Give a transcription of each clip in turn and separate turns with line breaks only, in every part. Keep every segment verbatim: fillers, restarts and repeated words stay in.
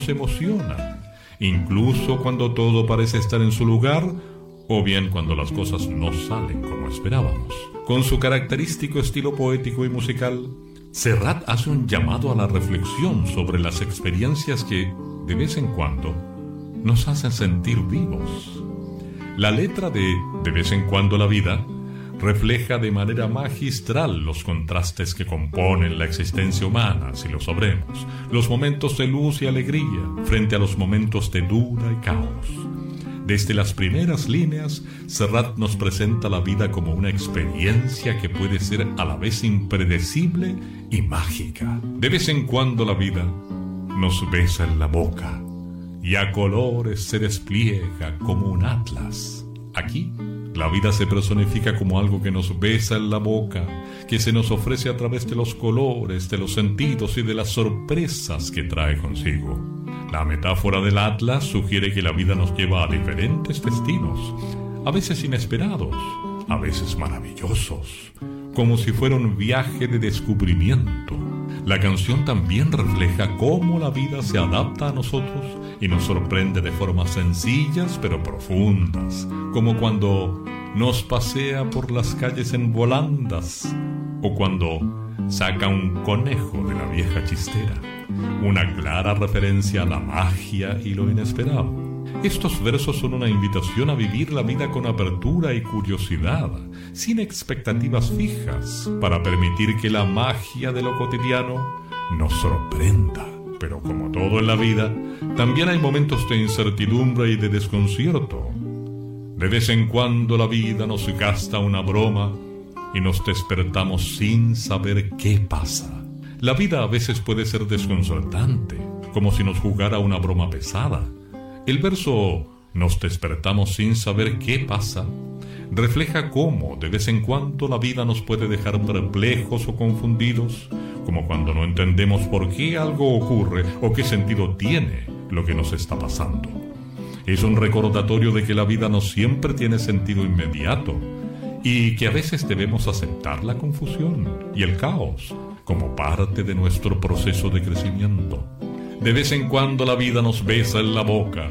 emociona, incluso cuando todo parece estar en su lugar o bien cuando las cosas no salen como esperábamos. Con su característico estilo poético y musical, Serrat hace un llamado a la reflexión sobre las experiencias que, de vez en cuando, nos hacen sentir vivos. La letra de De vez en cuando la vida refleja de manera magistral los contrastes que componen la existencia humana, si lo sabremos, los momentos de luz y alegría frente a los momentos de duda y caos. Desde las primeras líneas, Serrat nos presenta la vida como una experiencia que puede ser a la vez impredecible y mágica. De vez en cuando la vida nos besa en la boca y a colores se despliega como un atlas. Aquí, la vida se personifica como algo que nos besa en la boca, que se nos ofrece a través de los colores, de los sentidos y de las sorpresas que trae consigo. La metáfora del atlas sugiere que la vida nos lleva a diferentes destinos, a veces inesperados, a veces maravillosos, como si fuera un viaje de descubrimiento. La canción también refleja cómo la vida se adapta a nosotros y nos sorprende de formas sencillas pero profundas, como cuando nos pasea por las calles en volandas o cuando saca un conejo de la vieja chistera. Una clara referencia a la magia y lo inesperado. Estos versos son una invitación a vivir la vida con apertura y curiosidad, sin expectativas fijas, para permitir que la magia de lo cotidiano nos sorprenda. Pero como todo en la vida, también hay momentos de incertidumbre y de desconcierto. De vez en cuando la vida nos gasta una broma y nos despertamos sin saber qué pasa. La vida a veces puede ser desconcertante, como si nos jugara una broma pesada. El verso "nos despertamos sin saber qué pasa" refleja cómo de vez en cuando la vida nos puede dejar perplejos o confundidos, como cuando no entendemos por qué algo ocurre o qué sentido tiene lo que nos está pasando. Es un recordatorio de que la vida no siempre tiene sentido inmediato y que a veces debemos aceptar la confusión y el caos como parte de nuestro proceso de crecimiento. De vez en cuando la vida nos besa en la boca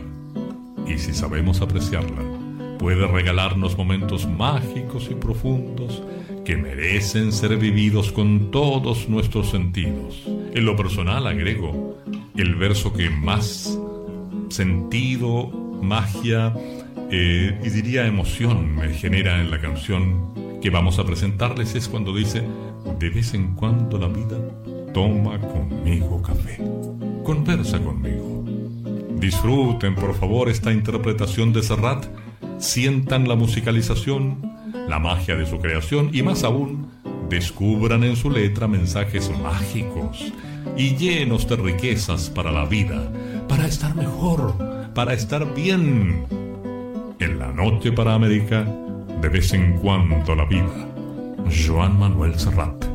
y si sabemos apreciarla, puede regalarnos momentos mágicos y profundos que merecen ser vividos con todos nuestros sentidos. En lo personal agrego el verso que más sentido, magia eh, y diría emoción me genera en la canción que vamos a presentarles es cuando dice: de vez en cuando la vida toma conmigo café, conversa conmigo. Disfruten por favor esta interpretación de Serrat, sientan la musicalización, la magia de su creación y más aún, descubran en su letra mensajes mágicos y llenos de riquezas para la vida, para estar mejor, para estar bien. En la noche para América, de vez en cuando la vida. Joan Manuel Serrat.